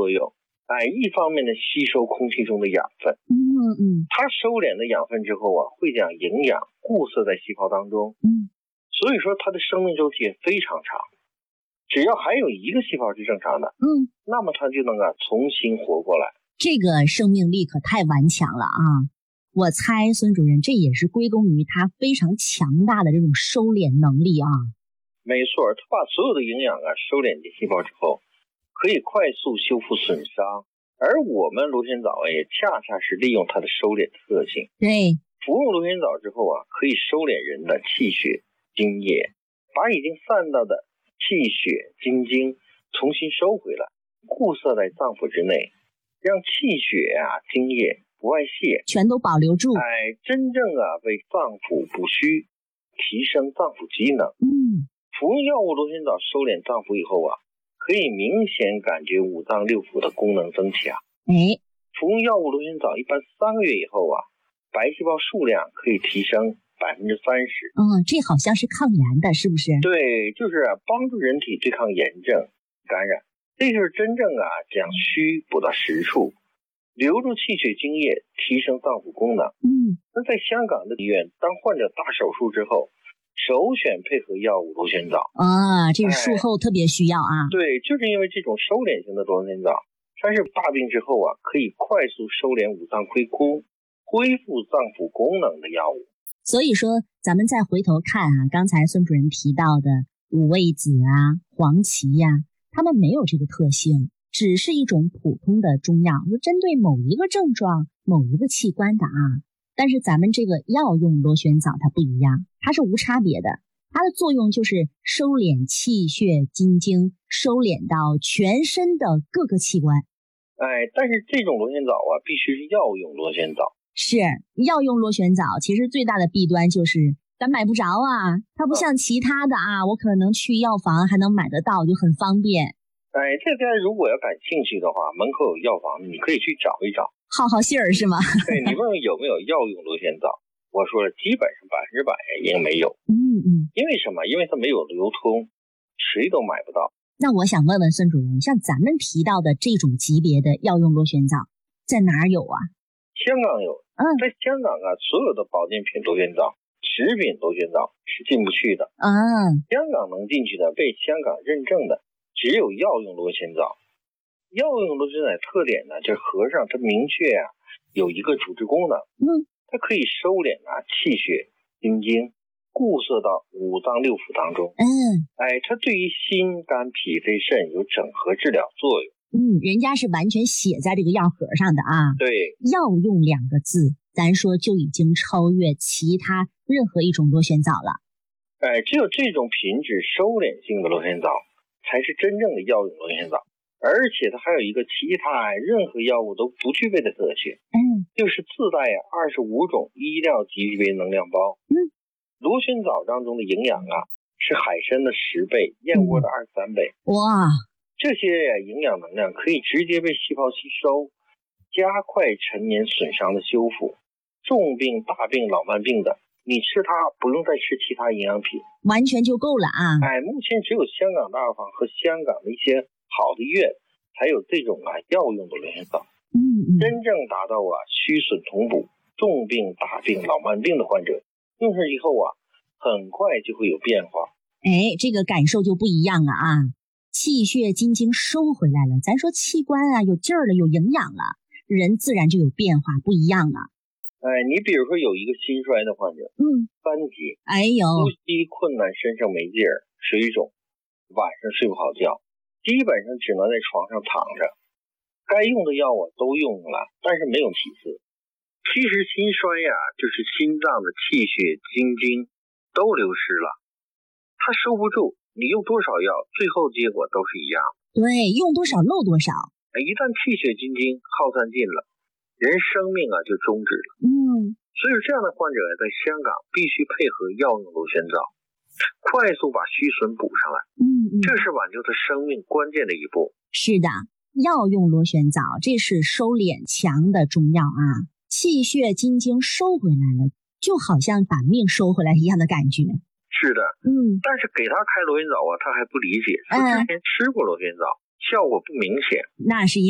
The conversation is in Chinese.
作用。一方面呢吸收空气中的养分，它收敛了养分之后会将营养固摄在细胞当中，所以说它的生命周期也非常长。只要还有一个细胞是正常的，那么它就能重新活过来。 这个生命力可太顽强了啊！我猜孙主任这也是归功于它非常强大的这种收敛能力啊。 没错，它把所有的营养收敛进细胞之后，可以快速修复损伤，而我们螺旋藻也恰恰是利用它的收敛特性。 对， 服用螺旋藻之后可以收敛人的气血津液，把已经散到的气血津精重新收回来，固摄在脏腑之内，让气血津液不外泄， 全都保留住， 真正为脏腑补虚，提升脏腑机能。服用药物螺旋藻收敛脏腑以后可以明显感觉五脏六腑的功能增强。服用药物螺旋藻一般3个月以后白细胞数量可以提升30%。 这好像是抗炎的，是不是？ 对，就是帮助人体对抗炎症感染，这就是真正将虚补到实处，留住气血津液，提升脏腑功能。那在香港的医院，当患者大手术之后，首选配合药物螺旋藻这个术后特别需要对，就是因为这种收敛型的螺旋藻，它是大病之后可以快速收敛五脏亏空，恢复脏腑功能的药物。 所以说咱们再回头看刚才孙主任提到的五味子黄芪它们没有这个特性，只是一种普通的中药，就针对某一个症状某一个器官的但是咱们这个药用螺旋藻它不一样，它是无差别的，它的作用就是收敛气血津精，收敛到全身的各个器官。 但是这种螺旋藻必须是药用螺旋藻。 是药用螺旋藻，其实最大的弊端就是咱买不着它不像其他的我可能去药房还能买得到，就很方便。 这家如果要感兴趣的话，门口有药房，你可以去找一找， 好信儿是吗？ 对，你问问有没有药用螺旋藻，我说了基本上100%应该没有。因为什么？因为它没有流通，谁都买不到。 那我想问问孙主任，像咱们提到的这种级别的药用螺旋藻在哪儿有香港有。在香港所有的保健品螺旋藻、食品螺旋藻是进不去的。香港能进去的，被香港认证的只有药用螺旋藻。药用螺旋藻的特点呢，就是和尚它明确有一个主治功能，它可以收敛气血津精，固摄到五脏六腑当中。它对于心肝脾肺肾有整合治疗作用。 人家是完全写在这个药盒上的对， 药用2个字，咱说就已经超越其他任何一种螺旋藻了。 只有这种品质收敛性的螺旋藻才是真正的药用螺旋藻，而且它还有一个其他任何药物都不具备的特性，就是自带25种医疗级别能量包。螺旋藻当中的营养是海参的10倍，燕窝的23倍。 哇！ 这些营养能量可以直接被细胞吸收，加快陈年损伤的修复。重病、大病、老慢病的，你吃它不用再吃其他营养品， 完全就够了目前只有香港大药房和香港的一些好的医院才有这种药用的螺旋藻。真正达到虚损同补，重病、大病、老慢病的患者用上以后很快就会有变化。 这个感受就不一样了气血津精收回来了，咱说器官有劲儿了，有营养了，人自然就有变化，不一样了。 你比如说有一个心衰的患者，3级，呼吸困难，身上没劲儿，水肿，晚上睡不好觉，基本上只能在床上躺着，该用的药都用了，但是没有起色。其实心衰就是心脏的气血津精都流失了，它收不住，你用多少药，最后结果都是一样。 对，用多少漏多少。 一旦气血津精耗散尽了，人生命就终止了。所以这样的患者在香港必须配合药用螺旋藻，快速把虚损补上来。这是挽救他生命关键的一步。 是的，药用螺旋藻这是收敛强的中药气血津精收回来了，就好像把命收回来一样的感觉。 是的，但是给他开螺旋藻他还不理解，说之前吃过螺旋藻，效果不明显。 那是